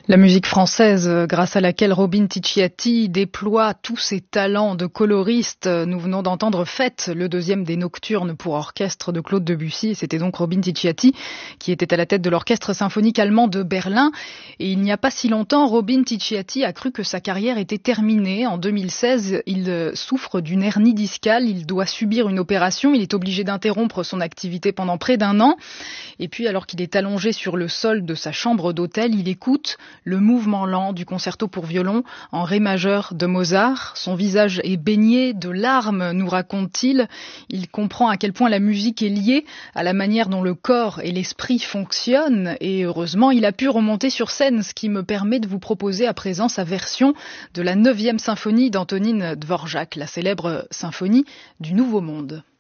La musique française, grâce à laquelle Robin Ticciati déploie tous ses talents de coloriste. Nous venons d'entendre Fête, le deuxième des nocturnes pour orchestre de Claude Debussy. C'était donc Robin Ticciati qui était à la tête de l'orchestre symphonique allemand de Berlin. Et il n'y a pas si longtemps, Robin Ticciati a cru que sa carrière était terminée. En 2016, il souffre d'une hernie discale. Il doit subir une opération. Il est obligé d'interrompre son activité pendant près d'un an. Et puis, alors qu'il est allongé sur le sol de sa chambre d'hôtel, il écoute le mouvement lent du concerto pour violon en ré majeur de Mozart. Son visage est baigné de larmes, nous raconte-t-il. Il comprend à quel point la musique est liée à la manière dont le corps et l'esprit fonctionnent. Et heureusement, il a pu remonter sur scène, ce qui me permet de vous proposer à présent sa version de la 9e symphonie d'Antonin Dvorak, la célèbre symphonie du Nouveau Monde.